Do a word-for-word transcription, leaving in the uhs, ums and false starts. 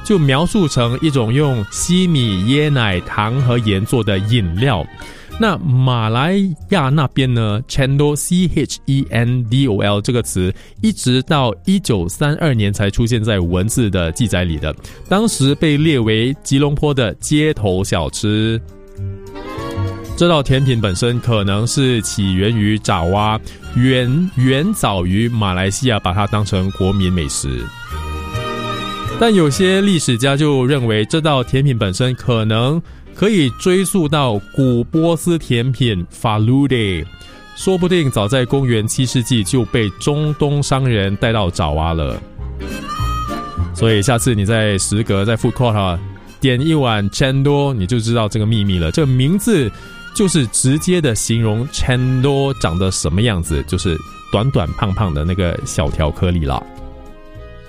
就描述成一种用西米、椰奶、糖和盐做的饮料。那马来亚那边呢 Chendol C H E N D O L 这个词一直到一九三二年才出现在文字的记载里的，当时被列为吉隆坡的街头小吃。这道甜品本身可能是起源于爪哇，远远早于马来西亚把它当成国民美食。但有些历史家就认为这道甜品本身可能可以追溯到古波斯甜品 Falude， 说不定早在公元七世纪就被中东商人带到爪哇了。所以下次你在食阁在 food court 点一碗 Chendol， 你就知道这个秘密了。这个名字就是直接的形容 Chendol 长得什么样子，就是短短胖胖的那个小条颗粒啦。